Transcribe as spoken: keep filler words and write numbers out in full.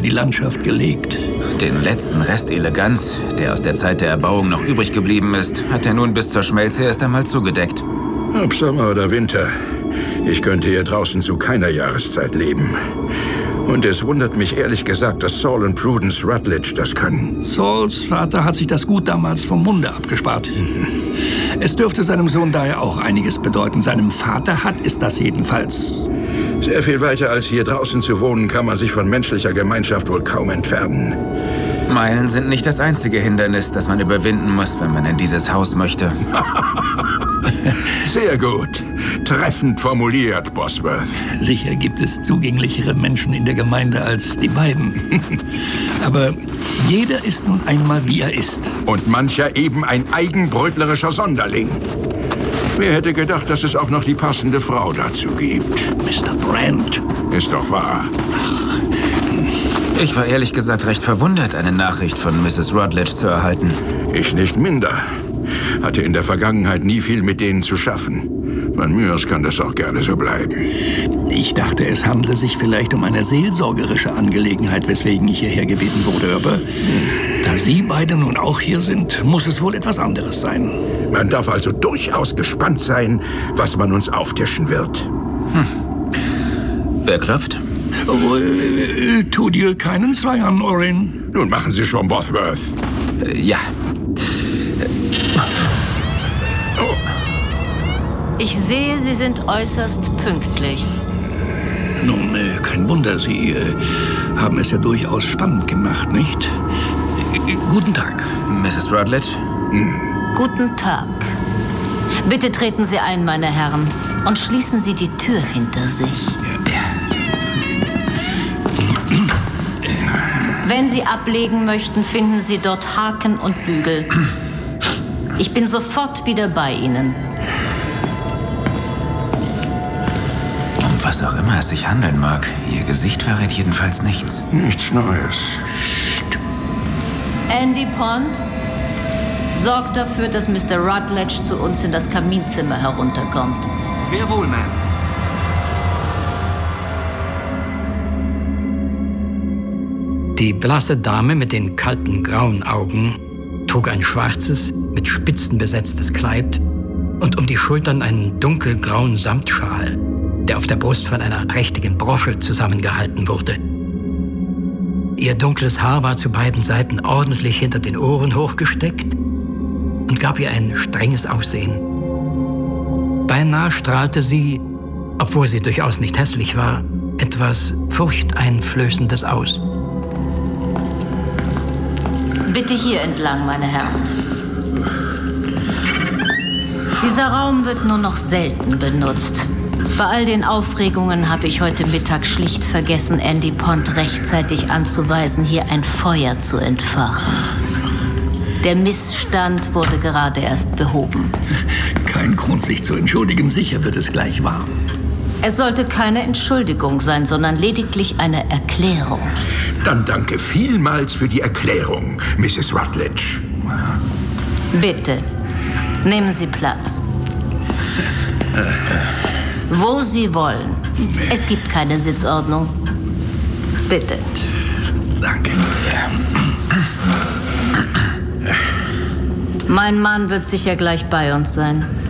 die Landschaft gelegt. Den letzten Rest Eleganz, der aus der Zeit der Erbauung noch übrig geblieben ist, hat er nun bis zur Schmelze erst einmal zugedeckt. Ob Sommer oder Winter, ich könnte hier draußen zu keiner Jahreszeit leben. Und es wundert mich ehrlich gesagt, dass Saul und Prudence Rutledge das können. Sauls Vater hat sich das Gut damals vom Munde abgespart. Es dürfte seinem Sohn daher auch einiges bedeuten. Seinem Vater hat es das jedenfalls. Sehr viel weiter als hier draußen zu wohnen, kann man sich von menschlicher Gemeinschaft wohl kaum entfernen. Meilen sind nicht das einzige Hindernis, das man überwinden muss, wenn man in dieses Haus möchte. Sehr gut. Treffend formuliert, Bosworth. Sicher gibt es zugänglichere Menschen in der Gemeinde als die beiden. Aber jeder ist nun einmal, wie er ist. Und mancher eben ein eigenbrötlerischer Sonderling. Wer hätte gedacht, dass es auch noch die passende Frau dazu gibt? Mister Brand. Ist doch wahr. Ich war ehrlich gesagt recht verwundert, eine Nachricht von Misses Rutledge zu erhalten. Ich nicht minder. Hatte in der Vergangenheit nie viel mit denen zu schaffen. Von mir aus kann das auch gerne so bleiben. Ich dachte, es handle sich vielleicht um eine seelsorgerische Angelegenheit, weswegen ich hierher gebeten wurde. Aber da Sie beide nun auch hier sind, muss es wohl etwas anderes sein. Man darf also durchaus gespannt sein, was man uns auftischen wird. Hm. Wer klopft? Oh, äh, tu dir keinen Zwang an, Orin. Nun machen Sie schon, Bosworth. Äh, ja. Oh. Ich sehe, Sie sind äußerst pünktlich. Nun, äh, kein Wunder. Sie äh, haben es ja durchaus spannend gemacht, nicht? Äh, guten Tag. Misses Rutledge? Hm. Guten Tag. Bitte treten Sie ein, meine Herren, und schließen Sie die Tür hinter sich. Ja, ja. Wenn Sie ablegen möchten, finden Sie dort Haken und Bügel. Ich bin sofort wieder bei Ihnen. Um was auch immer es sich handeln mag, Ihr Gesicht verrät jedenfalls nichts. Nichts Neues. Andy Pond, sorgt dafür, dass Mister Rutledge zu uns in das Kaminzimmer herunterkommt. Sehr wohl, Ma'am. Die blasse Dame mit den kalten grauen Augen trug ein schwarzes, mit Spitzen besetztes Kleid und um die Schultern einen dunkelgrauen Samtschal, der auf der Brust von einer prächtigen Brosche zusammengehalten wurde. Ihr dunkles Haar war zu beiden Seiten ordentlich hinter den Ohren hochgesteckt und gab ihr ein strenges Aussehen. Beinahe strahlte sie, obwohl sie durchaus nicht hässlich war, etwas Furchteinflößendes aus. Bitte hier entlang, meine Herren. Dieser Raum wird nur noch selten benutzt. Bei all den Aufregungen habe ich heute Mittag schlicht vergessen, Andy Pond rechtzeitig anzuweisen, hier ein Feuer zu entfachen. Der Missstand wurde gerade erst behoben. Kein Grund, sich zu entschuldigen. Sicher wird es gleich warm. Es sollte keine Entschuldigung sein, sondern lediglich eine Erklärung. Dann danke vielmals für die Erklärung, Misses Rutledge. Bitte, nehmen Sie Platz. Wo Sie wollen. Es gibt keine Sitzordnung. Bitte. Danke. Mein Mann wird sicher gleich bei uns sein.